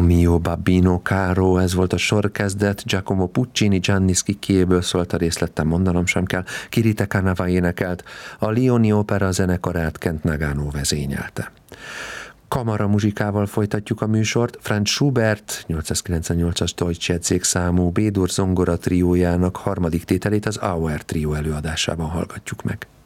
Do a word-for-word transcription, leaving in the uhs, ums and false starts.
mio babbino caro, ez volt a sorkezdet, Giacomo Puccini, Gianni Schicchiéből szólt, a részletten mondanom sem kell, Kirite Kanava énekelt, a Lioni Opera zenekarát Kent Nagano vezényelte. Kamara muzsikával folytatjuk a műsort. Franz Schubert nyolcszázkilencvennyolcas Deutsche Jazz számú B-dur zongora triójának harmadik tételét az Auer trió előadásában hallgatjuk meg.